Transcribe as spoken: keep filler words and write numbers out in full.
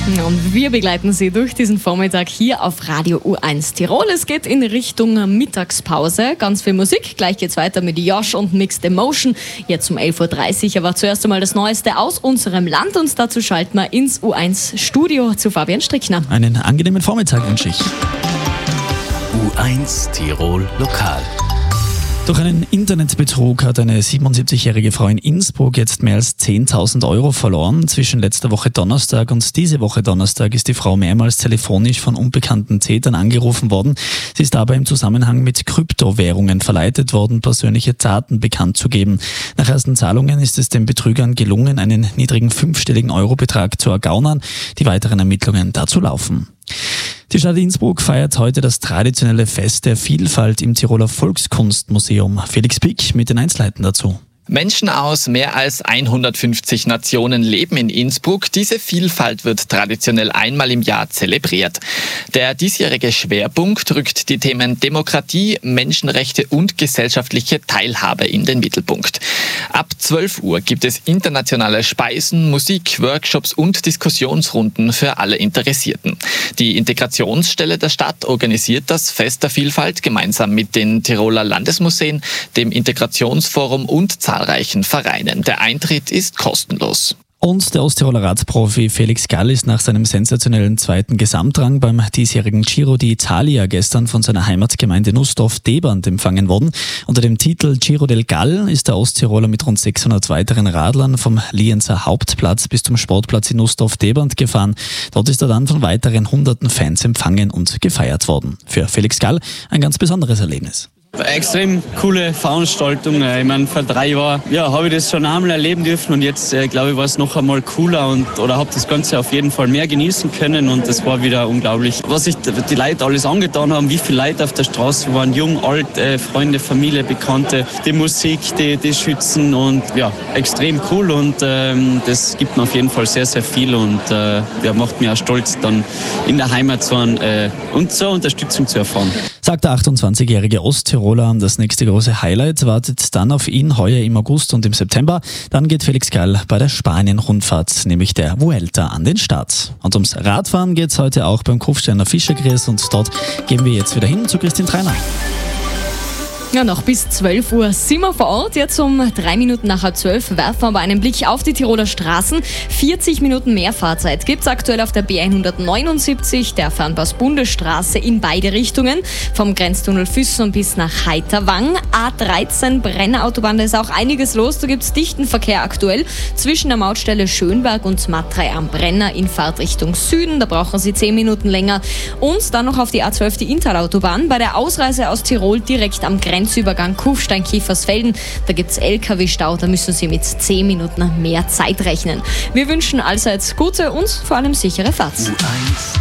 Und wir begleiten Sie durch diesen Vormittag hier auf Radio U eins Tirol. Es geht in Richtung Mittagspause. Ganz viel Musik. Gleich geht's weiter mit Josh und Mixed Emotion. Jetzt um elf Uhr dreißig. Aber zuerst einmal das Neueste aus unserem Land. Und dazu schalten wir ins U eins Studio zu Fabian Strickner. Einen angenehmen Vormittag wünsche ich. U eins Tirol Lokal. Durch einen Internetbetrug hat eine siebenundsiebzigjährige Frau in Innsbruck jetzt mehr als zehntausend Euro verloren. Zwischen letzter Woche Donnerstag und diese Woche Donnerstag ist die Frau mehrmals telefonisch von unbekannten Tätern angerufen worden. Sie ist dabei im Zusammenhang mit Kryptowährungen verleitet worden, persönliche Daten bekannt zu geben. Nach ersten Zahlungen ist es den Betrügern gelungen, einen niedrigen fünfstelligen Eurobetrag zu ergaunern. Die weiteren Ermittlungen dazu laufen. Die Stadt Innsbruck feiert heute das traditionelle Fest der Vielfalt im Tiroler Volkskunstmuseum. Felix Pick mit den Einzelheiten dazu. Menschen aus mehr als hundertfünfzig Nationen leben in Innsbruck. Diese Vielfalt wird traditionell einmal im Jahr zelebriert. Der diesjährige Schwerpunkt rückt die Themen Demokratie, Menschenrechte und gesellschaftliche Teilhabe in den Mittelpunkt. Ab zwölf Uhr gibt es internationale Speisen, Musik, Workshops und Diskussionsrunden für alle Interessierten. Die Integrationsstelle der Stadt organisiert das Fest der Vielfalt gemeinsam mit den Tiroler Landesmuseen, dem Integrationsforum und zahlreichen Vereinen. Der Eintritt ist kostenlos. Und der Osttiroler Radprofi Felix Gall ist nach seinem sensationellen zweiten Gesamtrang beim diesjährigen Giro d'Italia gestern von seiner Heimatgemeinde Nussdorf-Debernd empfangen worden. Unter dem Titel Giro del Gall ist der Osttiroler mit rund sechshundert weiteren Radlern vom Lienzer Hauptplatz bis zum Sportplatz in Nussdorf-Debernd gefahren. Dort ist er dann von weiteren hunderten Fans empfangen und gefeiert worden. Für Felix Gall ein ganz besonderes Erlebnis. Extrem coole Veranstaltung. Ich meine, vor drei Jahren ja, habe ich das schon einmal erleben dürfen und jetzt äh, glaube ich, war es noch einmal cooler und oder habe das Ganze auf jeden Fall mehr genießen können und das war wieder unglaublich. Was sich die Leute alles angetan haben, wie viele Leute auf der Straße waren, jung, alt, äh, Freunde, Familie, Bekannte, die Musik, die, die Schützen und ja, extrem cool und ähm, das gibt mir auf jeden Fall sehr, sehr viel und äh, ja, macht mich auch stolz, dann in der Heimat zu sein äh, und so Unterstützung zu erfahren. Sagt der achtundzwanzigjährige Osttiroler. Das nächste große Highlight wartet dann auf ihn heuer im August und im September. Dann geht Felix Gall bei der Spanien-Rundfahrt, nämlich der Vuelta, an den Start. Und ums Radfahren geht es heute auch beim Kufsteiner Fischergries und dort gehen wir jetzt wieder hin zu Christine Treiner. Ja, noch bis zwölf Uhr sind wir vor Ort. Jetzt um drei Minuten nach halb zwölf werfen wir aber einen Blick auf die Tiroler Straßen. vierzig Minuten mehr Fahrzeit gibt es aktuell auf der B hundertneunundsiebzig, der Fernpass-Bundesstraße in beide Richtungen. Vom Grenztunnel Füssen bis nach Heiterwang. A dreizehn Brennerautobahn, da ist auch einiges los. Da gibt es dichten Verkehr aktuell zwischen der Mautstelle Schönberg und Mat drei am Brenner in Fahrtrichtung Süden. Da brauchen Sie zehn Minuten länger. Und dann noch auf die A zwölf, die Inntal-Autobahn. Bei der Ausreise aus Tirol direkt am Grenzübergang Kufstein-Kiefersfelden. Da gibt es L K W-Stau, da müssen Sie mit zehn Minuten mehr Zeit rechnen. Wir wünschen allseits gute und vor allem sichere Fahrt.